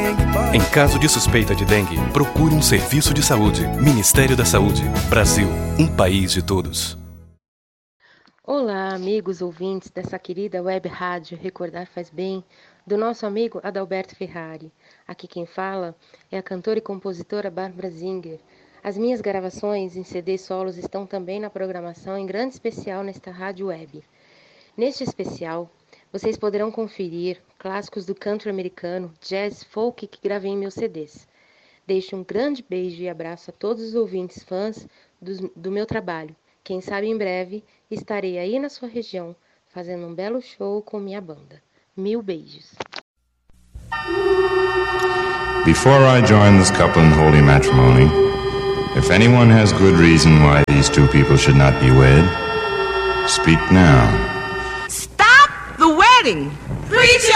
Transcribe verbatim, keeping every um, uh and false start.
Em caso de suspeita de dengue, procure um serviço de saúde. Ministério da Saúde. Brasil, um país de todos. Olá, amigos ouvintes dessa querida web rádio Recordar Faz Bem, do nosso amigo Adalberto Ferrari. Aqui quem fala é a cantora e compositora Bárbara Zinger. As minhas gravações em C D solos estão também na programação em grande especial nesta rádio web. Neste especial, vocês poderão conferir clássicos do country americano, jazz, folk que gravei em meus C Ds. Deixo um grande beijo e abraço a todos os ouvintes fãs do, do meu trabalho. Quem sabe em breve estarei aí na sua região, fazendo um belo show com minha banda. Mil beijos. Before I join this couple in holy matrimony, if anyone has good reason why these two people should not be wed, speak now. Stop the wedding! Preacher!